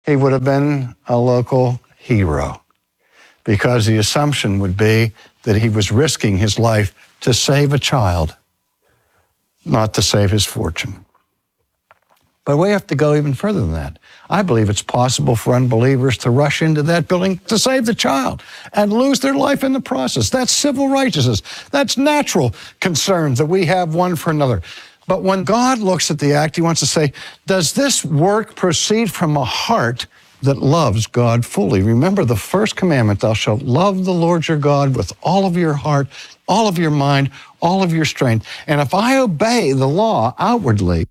he would have been a local hero, because the assumption would be that he was risking his life to save a child, not to save his fortune. But we have to go even further than that. I believe it's possible for unbelievers to rush into that building to save the child and lose their life in the process. That's civil righteousness. That's natural concerns that we have one for another. But when God looks at the act, he wants to say, does this work proceed from a heart that loves God fully? Remember the first commandment, thou shalt love the Lord your God with all of your heart, all of your mind, all of your strength. And if I obey the law outwardly,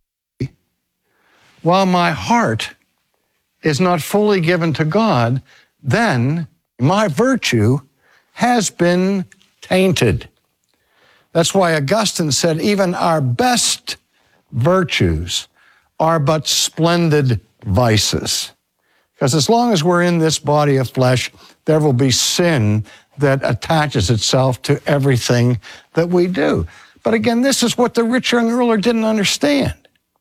while my heart is not fully given to God, then my virtue has been tainted. That's why Augustine said, even our best virtues are but splendid vices. Because as long as we're in this body of flesh, there will be sin that attaches itself to everything that we do. But again, this is what the rich young ruler didn't understand.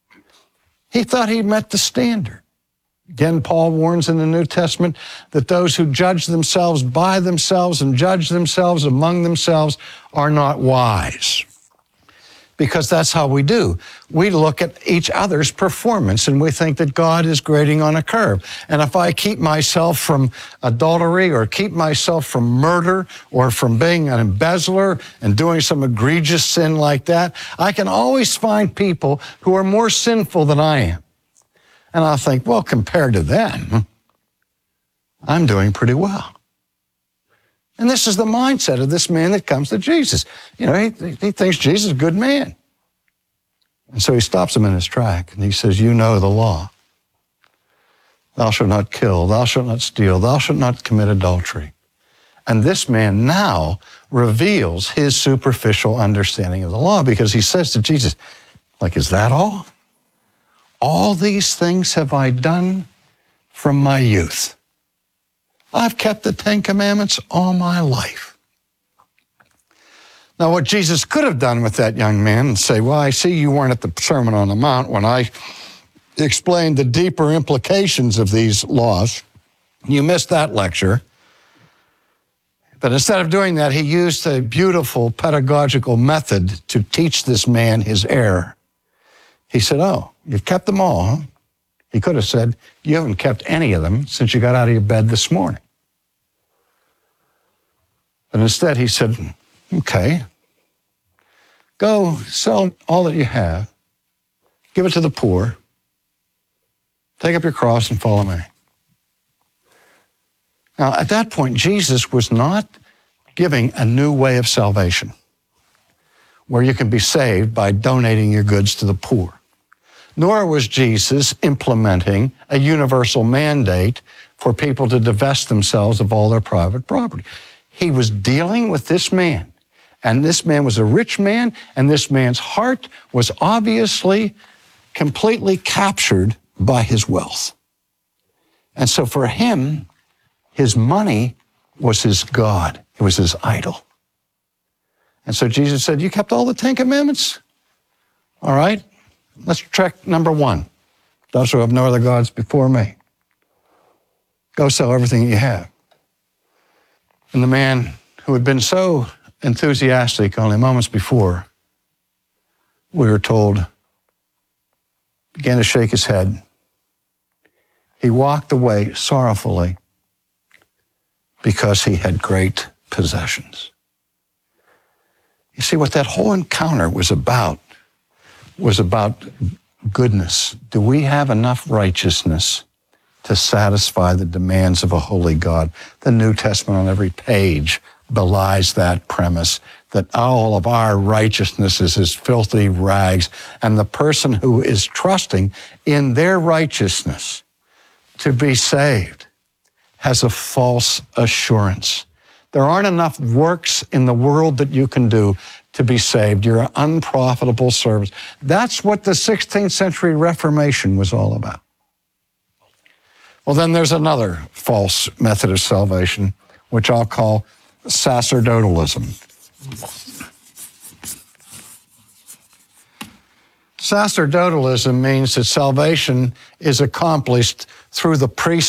He thought he met the standard. Again, Paul warns in the New Testament that those who judge themselves by themselves and judge themselves among themselves are not wise. Because that's how we do. We look at each other's performance and we think that God is grading on a curve. And if I keep myself from adultery or keep myself from murder or from being an embezzler and doing some egregious sin like that, I can always find people who are more sinful than I am. And I'll think, well, compared to them, I'm doing pretty well. And this is the mindset of this man that comes to Jesus. You know, he thinks Jesus is a good man. And so he stops him in his track and he says, you know the law. Thou shalt not kill, thou shalt not steal, thou shalt not commit adultery. And this man now reveals his superficial understanding of the law, because he says to Jesus, like, is that all? All these things have I done from my youth. I've kept the Ten Commandments all my life. Now, what Jesus could have done with that young man and say, well, I see you weren't at the Sermon on the Mount when I explained the deeper implications of these laws. You missed that lecture. But instead of doing that, he used a beautiful pedagogical method to teach this man his error. He said, oh, you've kept them all, huh? He could have said, you haven't kept any of them since you got out of your bed this morning. But instead he said, okay, go sell all that you have, give it to the poor, take up your cross and follow me. Now, at that point, Jesus was not giving a new way of salvation where you can be saved by donating your goods to the poor. Nor was Jesus implementing a universal mandate for people to divest themselves of all their private property. He was dealing with this man, and this man was a rich man, and this man's heart was obviously completely captured by his wealth. And so for him, his money was his God. It was his idol. And so Jesus said, you kept all the Ten Commandments? All right. Let's check number one. Thou shalt have no other gods before me. Go sell everything you have. And the man who had been so enthusiastic only moments before, we were told, began to shake his head. He walked away sorrowfully because he had great possessions. You see, what that whole encounter was about goodness. Do we have enough righteousness to satisfy the demands of a holy God? The New Testament on every page belies that premise, that all of our righteousness is as filthy rags, and the person who is trusting in their righteousness to be saved has a false assurance. There aren't enough works in the world that you can do to be saved. You're an unprofitable service. That's what the 16th century Reformation was all about. Well, then there's another false method of salvation, which I'll call sacerdotalism. Sacerdotalism means that salvation is accomplished through the priest